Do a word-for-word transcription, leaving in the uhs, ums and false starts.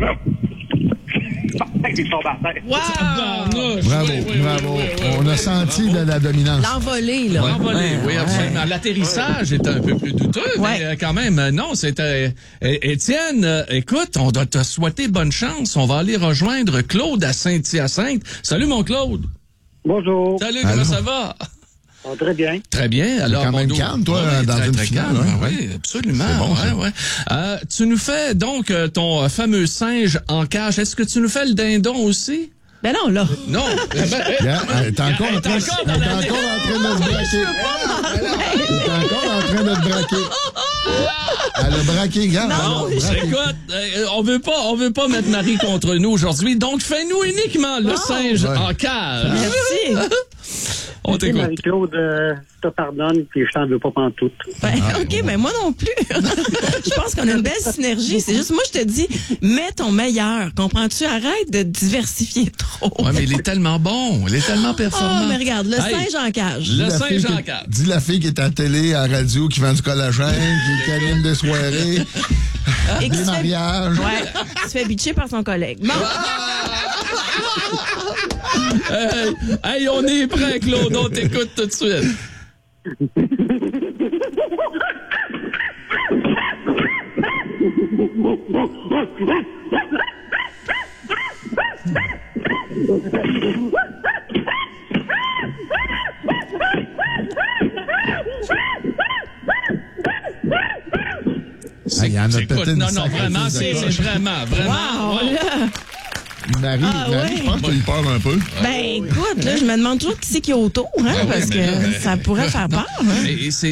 Wow! Bravo, Oui, oui, bravo. oui, oui, oui, On a oui, senti bravo. de la dominance. L'envolée, là. L'envolée, Ouais, oui, absolument. ouais. L'atterrissage est un peu plus douteux, Ouais. mais euh, quand même, euh, non, c'était... Euh, Étienne, euh, écoute, on doit te souhaiter bonne chance. On va aller rejoindre Claude à Saint-Hyacinthe. Salut, mon Claude. Bonjour. Salut, Allô. comment ça va? Oh, très bien. Très bien. Alors, quand mon même dos- calme, toi, Ouais, dans très, une très finale, calme, hein? Oui, absolument. C'est bon, ouais, ça. ouais. Euh, tu nous fais donc euh, ton euh, fameux singe en cage. Est-ce que tu nous fais le dindon aussi? Ben non, là. Non. Eh ben, eh, Yeah, elle est encore en train, Elle est encore dans elle est la- encore en train de se braquer. Elle est encore en train de te braquer. Elle a braqué, gars. Non, elle a braqué. écoute, euh, on veut pas, on veut pas mettre Marie contre nous aujourd'hui. Donc, fais-nous uniquement le singe Ouais. en cage. Merci. On Tu sais, t'écoute. Marie-Claude, euh, je te pardonne, puis je t'en veux pas pantoute. Ben, OK, mais moi non plus. Je pense qu'on a une belle synergie. C'est juste, moi, je te dis, mets ton meilleur. Comprends-tu? Arrête de diversifier trop. Ouais, mais il est tellement bon, il est tellement performant. Oh, mais regarde, le Hey, singe en cage. Le Dis la fille singe en qui- cage. Dis la fille qui est à la télé, à la radio, qui vend du collagène, qui, qui anime des soirées, Et qui des se fait- mariages. Ouais, qui se fait bitcher par son collègue. Bon. Hey, hey, on est prêt, Claude, on t'écoute tout de suite. Ah, il y en a Écoute, peut-être une non, non, sacrée vraiment, prise de c'est coche. c'est vraiment, vraiment. Wow, wow. là. Marie, Ah, Marie, ouais. je pense qu'il parle un peu. Ben, écoute, là, je me demande toujours qui c'est qui est autour, hein, Ah oui, parce mais que là, ben- ça pourrait faire peur, hein. Et c'est